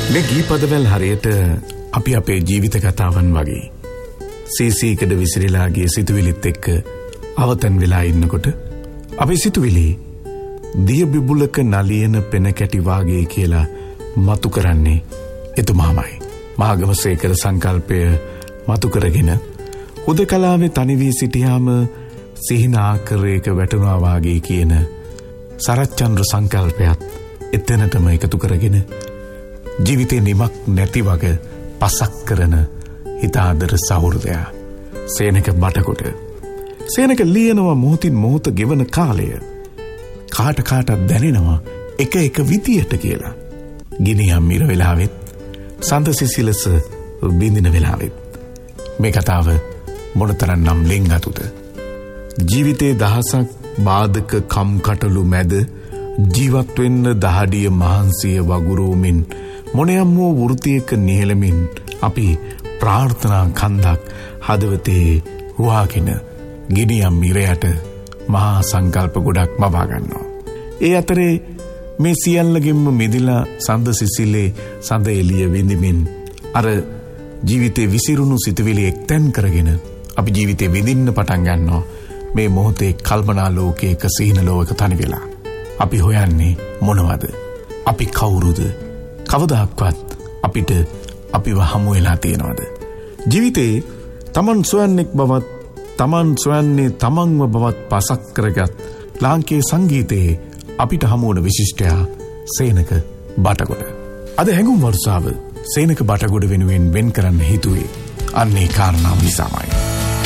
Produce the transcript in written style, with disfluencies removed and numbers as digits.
මේ ගීපදවල හරියට අපි අපේ ජීවිත කතාවන් වගේ සීසීකඩ විසිරීලා ගිය සිතුවිලිත් එක්ක අවතන් වෙලා ඉන්නකොට අපේ සිතුවිලි දිය බිබුලක නලියන පෙන කැටි වාගේ කියලා මතු කරන්නේ එතුමාමයි. මාගමසේකර සංකල්පය මතු කරගෙන හුදකලාවේ තනි වී සිටියාම සිහින ආකාරයක වැටුණා වාගේ කියන සරච්චන්ද්‍ර සංකල්පයත් එතනටම එකතු කරගෙන ජීවිතේ නිමක් නැති වගේ පසක් කරන හිතාදර සහෘදයා සේනක බටකොට සේනක ලියනවා මොහොතින් මොහොත ගෙවන කාලය කාට කාටත් දැනෙනවා එක එක විදියට කියලා. ගිනියම් මිර වෙලාවෙත් සඳ සිසිලස බින්දින වෙලාවෙත් මේ කතාව මොනතරම් නම් ලෙන්ගතුද. ජීවිතේ දහසක් බාධක කම්කටොළු මැද ජීවත් වෙන්න දහඩිය මහන්සිය වගුරුවමින් මොනියම් වූ වෘතියක නිහලමින් අපි ප්‍රාර්ථනා කන්දක් හදවතේ හුවාගෙන ගිනියම් මිරයට මහා සංකල්ප ගොඩක් මවා ගන්නවා. ඒ අතරේ මේ සියල්ලගෙන්ම මිදිලා සඳ සිසිලේ සඳ එළිය විඳිමින් අර ජීවිතේ විසිරුණු සිතුවිලි එක්තැන් කරගෙන අපි ජීවිතේ විඳින්න පටන් ගන්නවා. මේ මොහොතේ කල්පනා ලෝකයක සිහින ලෝක තනි වෙලා අපි හොයන්නේ මොනවද? අපි කවුරුද? කවදාවත් අපිට අපිව හමු වෙලා තියෙනවද? ජීවිතේ තමන් සොයන්නෙක් බවත් තමන් සොයන්නේ තමන්ව බවත් පසක් කරගත් ලාංකේය සංගීතයේ අපිට හමුවන විශිෂ්ටයා සේනක බටගොඩ. අද හැඟුම් වර්ෂාව සේනක බටගොඩ වෙනුවෙන් වෙන් කරන්න හිතුවේ අන්නේ කාරණාව නිසාමයි.